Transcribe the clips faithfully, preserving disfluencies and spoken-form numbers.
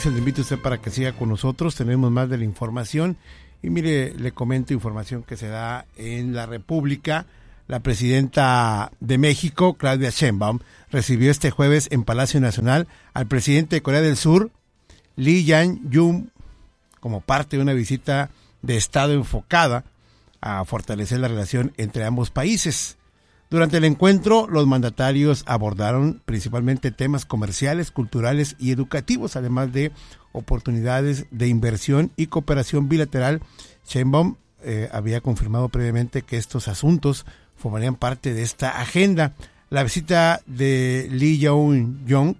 noticias, le invito a usted para que siga con nosotros, tenemos más de la información y mire, le comento información que se da en la República. La presidenta de México, Claudia Sheinbaum, recibió este jueves en Palacio Nacional al presidente de Corea del Sur, Lee Jae-yong, como parte de una visita de Estado enfocada a fortalecer la relación entre ambos países. Durante el encuentro, los mandatarios abordaron principalmente temas comerciales, culturales y educativos, además de oportunidades de inversión y cooperación bilateral. Sheinbaum eh, había confirmado previamente que estos asuntos formarían parte de esta agenda. La visita de Lee Jae-yong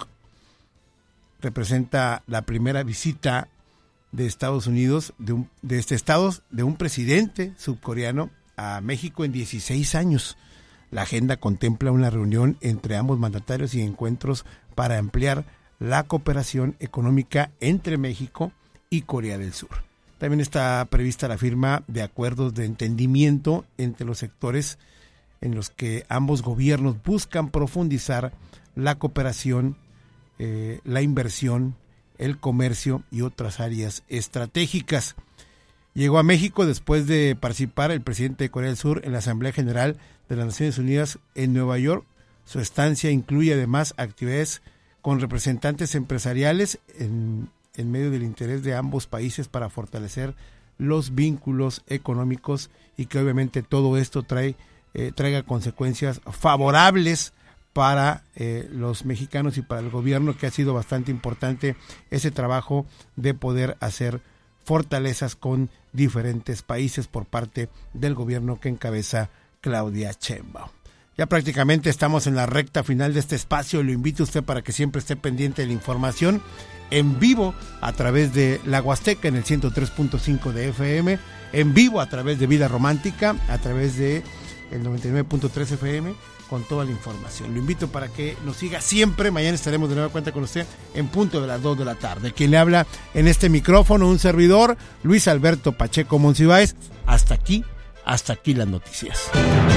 representa la primera visita de Estados Unidos, de, un, de este estado, de un presidente subcoreano a México en dieciséis años. La agenda contempla una reunión entre ambos mandatarios y encuentros para ampliar la cooperación económica entre México y Corea del Sur. También está prevista la firma de acuerdos de entendimiento entre los sectores en los que ambos gobiernos buscan profundizar la cooperación, eh, la inversión, el comercio y otras áreas estratégicas. Llegó a México después de participar el presidente de Corea del Sur en la Asamblea General de las Naciones Unidas en Nueva York. Su estancia incluye además actividades con representantes empresariales en, en medio del interés de ambos países para fortalecer los vínculos económicos y que obviamente todo esto trae, eh, traiga consecuencias favorables para eh, los mexicanos y para el gobierno, que ha sido bastante importante ese trabajo de poder hacer fortalezas con diferentes países por parte del gobierno que encabeza Claudia Sheinbaum. Ya prácticamente estamos en la recta final de este espacio. Lo invito a usted para que siempre esté pendiente de la información en vivo a través de La Huasteca en el ciento tres punto cinco de F M, en vivo a través de Vida Romántica, a través de el noventa y nueve punto tres F M, con toda la información. Lo invito para que nos siga siempre. Mañana estaremos de nueva cuenta con usted en punto de las dos de la tarde. Quien le habla en este micrófono, un servidor, Luis Alberto Pacheco Monsiváis. Hasta aquí, hasta aquí las noticias.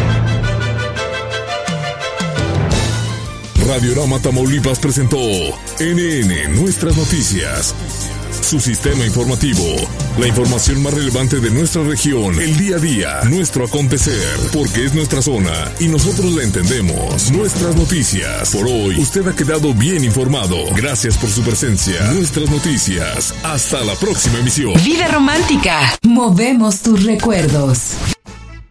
Radiorama Tamaulipas presentó N N Nuestras Noticias, su sistema informativo, la información más relevante de nuestra región, el día a día, nuestro acontecer, porque es nuestra zona y nosotros la entendemos. Nuestras noticias. Por hoy, usted ha quedado bien informado. Gracias por su presencia. Nuestras noticias. Hasta la próxima emisión. Vida Romántica. Movemos tus recuerdos.